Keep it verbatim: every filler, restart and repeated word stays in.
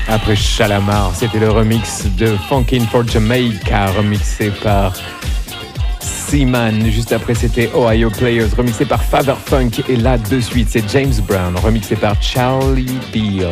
Après Shalamar, c'était le remix de Funkin' for Jamaica, remixé par Seaman. Juste après, c'était Ohio Players, remixé par Father Funk. Et là, de suite, c'est James Brown, remixé par Charlie Beale.